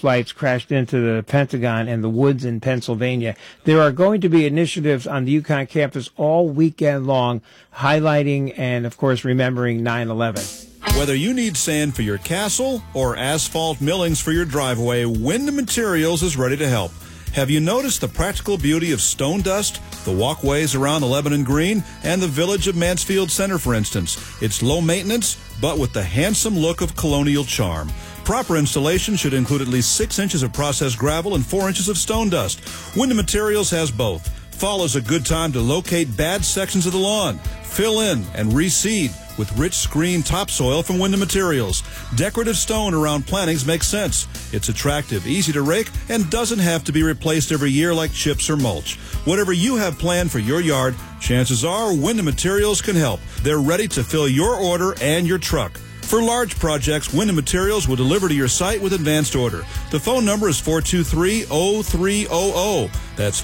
flights crashed into the Pentagon and the woods in Pennsylvania. There are going to be initiatives on the UConn campus all weekend long, highlighting and, of course, remembering 9/11. Whether you need sand for your castle or asphalt millings for your driveway, Wyndham Materials is ready to help. Have you noticed the practical beauty of stone dust, the walkways around the Lebanon Green, and the village of Mansfield Center, for instance? It's low maintenance, but with the handsome look of colonial charm. Proper installation should include at least 6 inches of processed gravel and 4 inches of stone dust. Wyndham Materials has both. Fall is a good time to locate bad sections of the lawn, fill in, and reseed with rich screen topsoil from Wyndham Materials. Decorative stone around plantings makes sense. It's attractive, easy to rake, and doesn't have to be replaced every year like chips or mulch. Whatever you have planned for your yard, chances are Wyndham Materials can help. They're ready to fill your order and your truck. For large projects, Wyndham Materials will deliver to your site with advanced order. The phone number is 423-0300. That's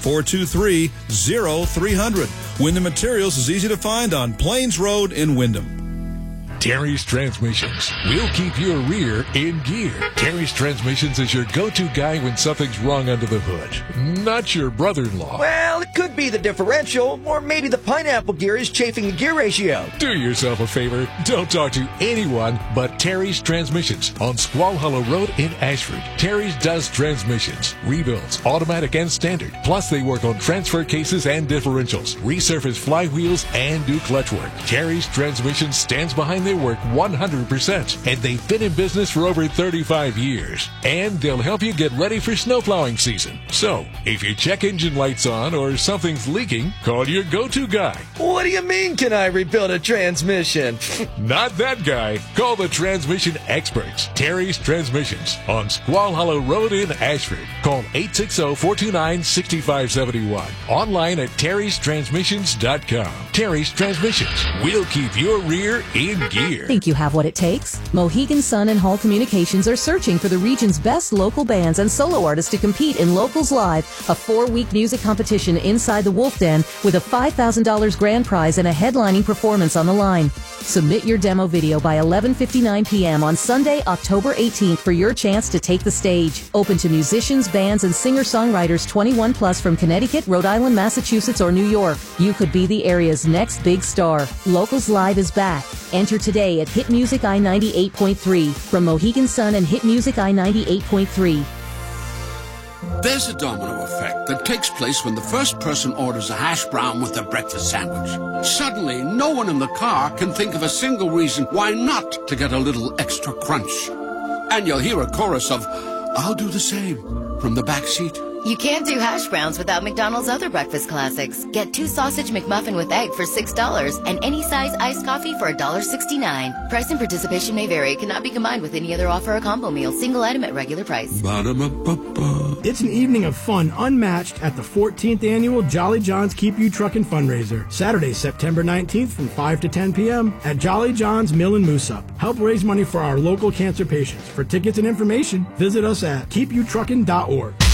423-0300. Wyndham Materials is easy to find on Plains Road in Wyndham. Terry's Transmissions will keep your rear in gear. Terry's Transmissions is your go-to guy when something's wrong under the hood. Not your brother-in-law. Well, it could be the differential, or maybe the pineapple gear is chafing the gear ratio. Do yourself a favor. Don't talk to anyone but Terry's Transmissions on Squaw Hollow Road in Ashford. Terry's does transmissions, rebuilds, automatic and standard. Plus, they work on transfer cases and differentials, resurface flywheels, and do clutch work. Terry's Transmissions stands behind their work 100%, and they've been in business for over 35 years. And they'll help you get ready for snow plowing season. So, if your check engine light's on or something's leaking, call your go-to guy. What do you mean, can I rebuild a transmission? Not that guy. Call the transmission experts. Terry's Transmissions on Squaw Hollow Road in Ashford. Call 860-429-6571. Online at terrystransmissions.com. Terry's Transmissions will keep your rear in gear. Think you have what it takes? Mohegan Sun and Hall Communications are searching for the region's best local bands and solo artists to compete in Locals Live, a 4-week music competition inside the Wolf Den with a $5,000 grand prize and a headlining performance on the line. Submit your demo video by 11:59 p.m. on Sunday, October 18th for your chance to take the stage. Open to musicians, bands, and singer-songwriters 21 plus from Connecticut, Rhode Island, Massachusetts, or New York. You could be the area's next big star. Locals Live is back. Enter today at Hit Music I-98.3 from Mohegan Sun and Hit Music I-98.3. There's a domino effect that takes place when the first person orders a hash brown with their breakfast sandwich. Suddenly, no one in the car can think of a single reason why not to get a little extra crunch. And you'll hear a chorus of, "I'll do the same," from the back seat. You can't do hash browns without McDonald's other breakfast classics. Get 2 sausage McMuffin with egg for $6 and any size iced coffee for $1.69. Price and participation may vary. Cannot be combined with any other offer or combo meal. Single item at regular price. Ba-da-ba-ba-ba. It's an evening of fun unmatched at the 14th Annual Jolly John's Keep You Truckin' Fundraiser. Saturday, September 19th from 5 to 10 p.m. at Jolly John's Mill in Moosup. Help raise money for our local cancer patients. For tickets and information, visit us at keepyoutruckin.org.